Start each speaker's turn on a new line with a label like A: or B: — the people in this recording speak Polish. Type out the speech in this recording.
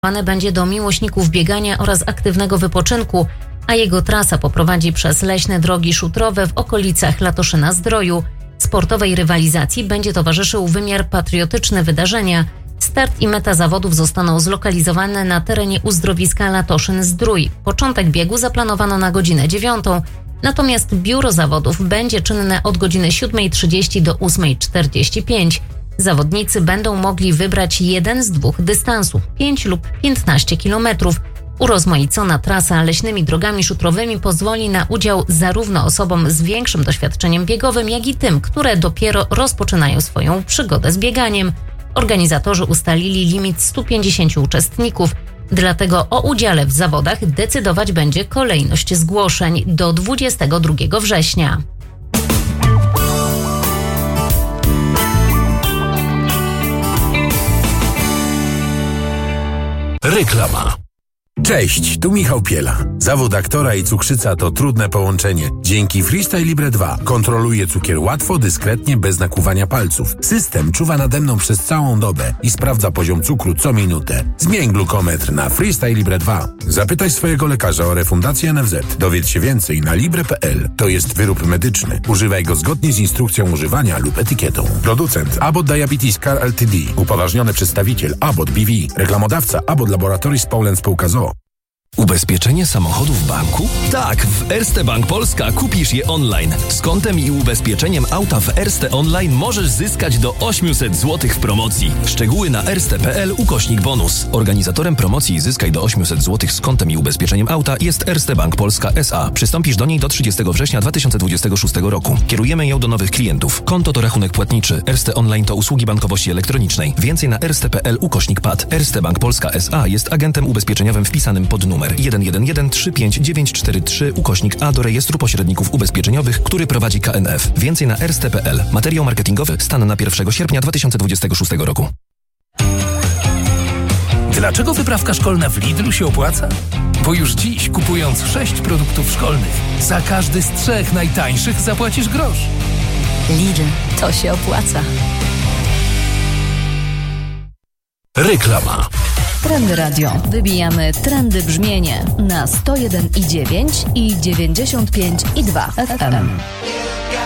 A: będzie do miłośników biegania oraz aktywnego wypoczynku, a jego trasa poprowadzi przez leśne drogi szutrowe w okolicach Latoszyna-Zdroju. Sportowej rywalizacji będzie towarzyszył wymiar patriotyczny wydarzenia. Start i meta zawodów zostaną zlokalizowane na terenie uzdrowiska Latoszyn-Zdrój. Początek biegu zaplanowano na godzinę 9, natomiast biuro zawodów będzie czynne od godziny 7:30 do 8:45. Zawodnicy będą mogli wybrać jeden z dwóch dystansów, 5 lub 15 km. Urozmaicona trasa leśnymi drogami szutrowymi pozwoli na udział zarówno osobom z większym doświadczeniem biegowym, jak i tym, które dopiero rozpoczynają swoją przygodę z bieganiem. Organizatorzy ustalili limit 150 uczestników, dlatego o udziale w zawodach decydować będzie kolejność zgłoszeń do 22 września.
B: Reklama. Cześć, tu Michał Piela. Zawód aktora i cukrzyca to trudne połączenie. Dzięki Freestyle Libre 2 kontroluję cukier łatwo, dyskretnie, bez nakłuwania palców. System czuwa nade mną przez całą dobę i sprawdza poziom cukru co minutę. Zmień glukometr na Freestyle Libre 2. Zapytaj swojego lekarza o refundację NFZ. Dowiedz się więcej na libre.pl. To jest wyrób medyczny. Używaj go zgodnie z instrukcją używania lub etykietą. Producent Abbott Diabetes Care Ltd. Upoważniony przedstawiciel Abbott BV. Reklamodawca Abbott Laboratories Poland Spółka z.o.o.
C: Ubezpieczenie samochodu w banku? Tak, w Erste Bank Polska kupisz je online. Z kontem i ubezpieczeniem auta w Erste Online możesz zyskać do 800 zł w promocji. Szczegóły na erste.pl/bonus. Organizatorem promocji Zyskaj do 800 zł z kontem i ubezpieczeniem auta jest Erste Bank Polska S.A. Przystąpisz do niej do 30 września 2026 roku. Kierujemy ją do nowych klientów. Konto to rachunek płatniczy. Erste Online to usługi bankowości elektronicznej. Więcej na erste.pl/PAD. Erste Bank Polska S.A. jest agentem ubezpieczeniowym wpisanym pod numer 111-35943/A do rejestru pośredników ubezpieczeniowych, który prowadzi KNF. Więcej na erste.pl. Materiał marketingowy stan na 1 sierpnia 2026 roku.
D: Dlaczego wyprawka szkolna w Lidlu się opłaca? Bo już dziś, kupując 6 produktów szkolnych, za każdy z 3 najtańszych zapłacisz grosz.
E: Lidl, to się opłaca.
B: Reklama.
E: Trendy Radio. Wybijamy trendy brzmienie na 101,9 i 95,2 FM.